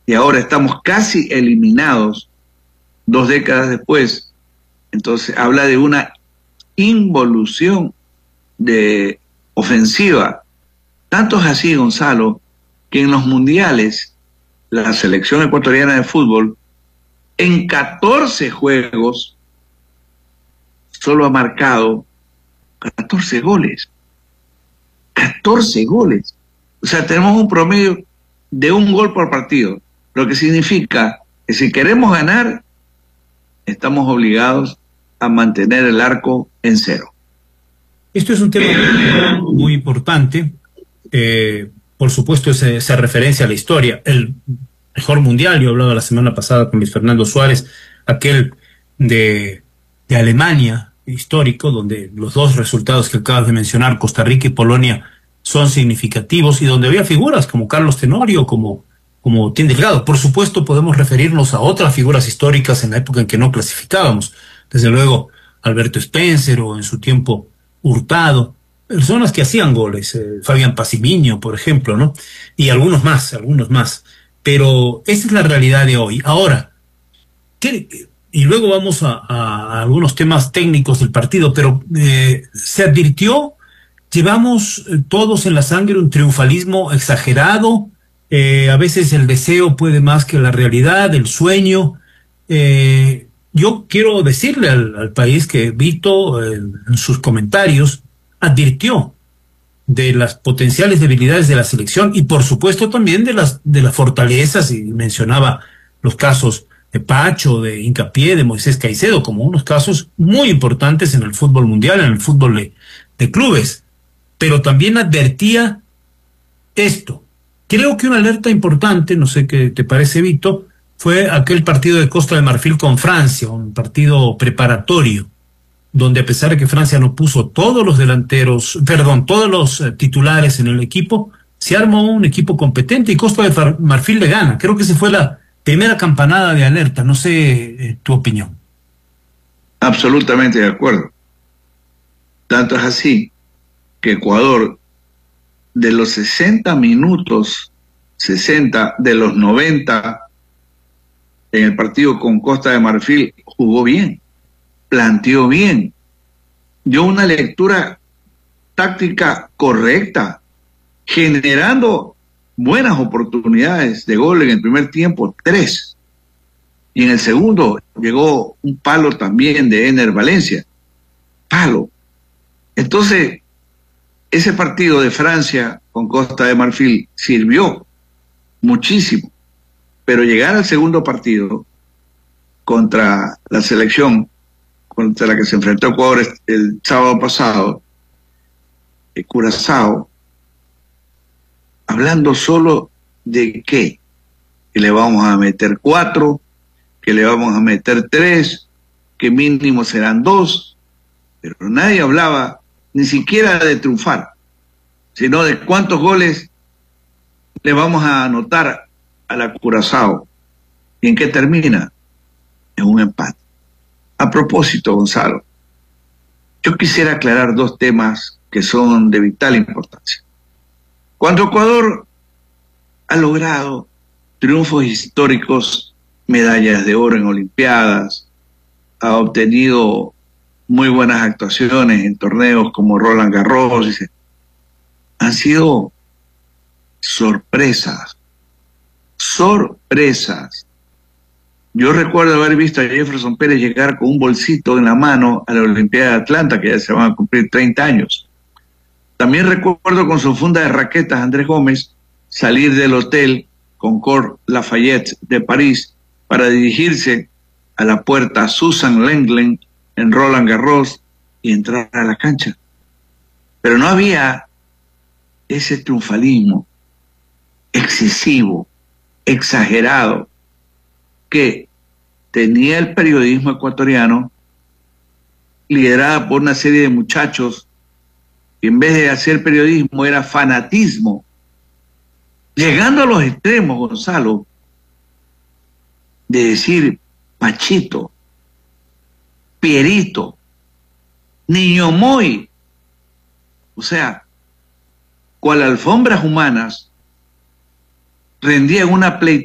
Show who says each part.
Speaker 1: y ahora estamos casi eliminados 2 décadas después. Entonces habla de una involución de ofensiva. Tanto es así, Gonzalo, que en los mundiales la selección ecuatoriana de fútbol en 14 juegos solo ha marcado 14 goles. 14 goles. O sea, tenemos un promedio de 1 gol por partido, lo que significa que si queremos ganar, estamos obligados a mantener el arco en 0.
Speaker 2: Esto es un tema muy importante. Por supuesto, esa referencia a la historia. El mejor mundial, yo hablaba la semana pasada con Luis Fernando Suárez, aquel de Alemania, histórico, donde los 2 resultados que acabas de mencionar, Costa Rica y Polonia, son significativos, y donde había figuras como Carlos Tenorio, como Tim Delgado. Por supuesto, podemos referirnos a otras figuras históricas en la época en que no clasificábamos. Desde luego, Alberto Spencer, o en su tiempo Hurtado, personas que hacían goles, Fabián Pacimiño, por ejemplo, ¿no? Y algunos más. Pero esa es la realidad de hoy. Ahora, y luego vamos a algunos temas técnicos del partido, pero se advirtió, llevamos todos en la sangre un triunfalismo exagerado. A veces el deseo puede más que la realidad, el sueño. Yo quiero decirle al país que Vito, en sus comentarios, advirtió de las potenciales debilidades de la selección, y por supuesto también de las fortalezas, y mencionaba los casos de Pacho, de Hincapié, de Moisés Caicedo, como unos casos muy importantes en el fútbol mundial, en el fútbol de clubes. Pero también advertía esto. Creo que una alerta importante, no sé qué te parece, Vito, fue aquel partido de Costa de Marfil con Francia, un partido preparatorio, donde a pesar de que Francia no puso todos los titulares en el equipo, se armó un equipo competente y Costa de Marfil le gana. Creo que esa fue la primera campanada de alerta. No sé tu opinión.
Speaker 1: Absolutamente de acuerdo. Tanto es así que Ecuador, de los 60 minutos, 60 de los 90 en el partido con Costa de Marfil, jugó bien, planteó bien, dio una lectura táctica correcta, generando buenas oportunidades de gol. En el primer tiempo, 3, y en el segundo llegó un palo también de Ener Valencia, palo. Entonces, ese partido de Francia con Costa de Marfil sirvió muchísimo, pero llegar al segundo partido contra la selección contra la que se enfrentó Ecuador el sábado pasado, Curazao, hablando solo de que le vamos a meter 4, que le vamos a meter 3, que mínimo serán 2, pero nadie hablaba ni siquiera de triunfar, sino de cuántos goles le vamos a anotar a la Curazao. ¿Y en qué termina? En un empate. A propósito, Gonzalo, yo quisiera aclarar 2 temas que son de vital importancia. Cuando Ecuador ha logrado triunfos históricos, medallas de oro en Olimpiadas, ha obtenido muy buenas actuaciones en torneos como Roland Garros, han sido sorpresas. Yo recuerdo haber visto a Jefferson Pérez llegar con un bolsito en la mano a la Olimpiada de Atlanta, que ya se van a cumplir 30 años. También recuerdo con su funda de raquetas Andrés Gómez salir del hotel Concord Lafayette de París para dirigirse a la puerta Susan Lenglen en Roland Garros y entrar a la cancha. Pero no había ese triunfalismo excesivo, exagerado, que tenía el periodismo ecuatoriano, liderada por una serie de muchachos que en vez de hacer periodismo era fanatismo, llegando a los extremos, Gonzalo, de decir Pachito, Pierito, Niño Moy, o sea, cual alfombras humanas, rendían una